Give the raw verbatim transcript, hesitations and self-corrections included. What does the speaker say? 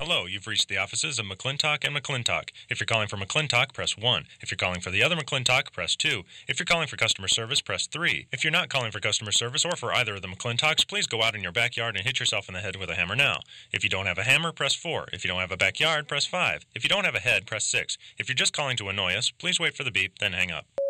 Hello, you've reached the offices of McClintock and McClintock. If you're calling for McClintock, press one. If you're calling for the other McClintock, press two. If you're calling for customer service, press three. If you're not calling for customer service or for either of the McClintocks, please go out in your backyard and hit yourself in the head with a hammer now. If you don't have a hammer, press four. If you don't have a backyard, press five. If you don't have a head, press six. If you're just calling to annoy us, please wait for the beep, then hang up.